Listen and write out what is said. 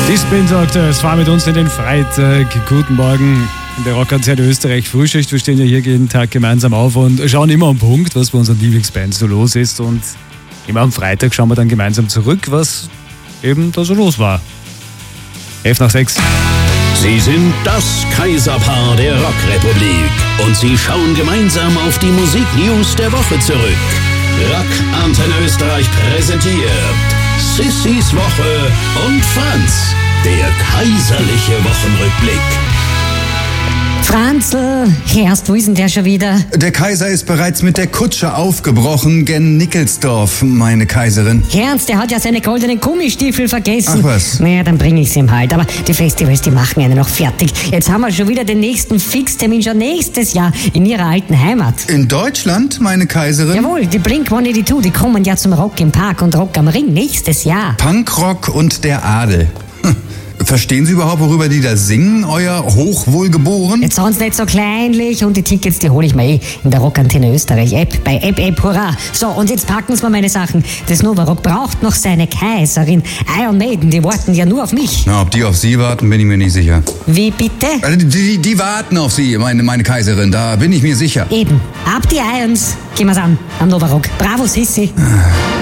Discipline sagt, es fahren mit uns in den Freitag. Guten Morgen. In der Rockantenne Österreich Frühschicht. Wir stehen ja hier jeden Tag gemeinsam auf und schauen immer am Punkt, was bei unseren Lieblingsbands so los ist. Und immer am Freitag schauen wir dann gemeinsam zurück, was eben da so los war. 11:06. Sie sind das Kaiserpaar der Rockrepublik und Sie schauen gemeinsam auf die Musiknews der Woche zurück. Rock Antenne Österreich präsentiert Sissys Woche und Franz, der kaiserliche Wochenrückblick. Franzl, Herst, wo ist denn der schon wieder? Der Kaiser ist bereits mit der Kutsche aufgebrochen gen Nickelsdorf, meine Kaiserin. Ernst, der hat ja seine goldenen Gummistiefel vergessen. Ach was. Naja, dann bring ich sie ihm halt. Aber die Festivals, die machen einen noch fertig. Jetzt haben wir schon wieder den nächsten Fixtermin, schon nächstes Jahr in ihrer alten Heimat. In Deutschland, meine Kaiserin? Jawohl, die Blink-182, die kommen ja zum Rock im Park und Rock am Ring nächstes Jahr. Punkrock und der Adel. Verstehen Sie überhaupt, worüber die da singen, euer Hochwohlgeboren? Jetzt sonst nicht so kleinlich und die Tickets, die hole ich mir in der Rockantenne Österreich App, bei App, hurra. So, und jetzt packen Sie mal meine Sachen. Das Novarock braucht noch seine Kaiserin. Iron Maiden, die warten ja nur auf mich. Na, ob die auf Sie warten, bin ich mir nicht sicher. Wie bitte? Also die warten auf Sie, meine Kaiserin, da bin ich mir sicher. Eben, ab die Irons. Gehen wir's an, am Novarock. Bravo, Sissi.